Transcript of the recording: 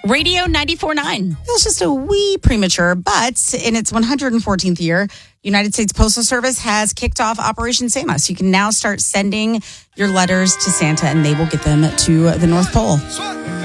Radio 94.9. It was just a wee premature, but in its 114th year, United States Postal Service has kicked off Operation Santa. So you can now start sending your letters to Santa, and they will get them to the North Pole.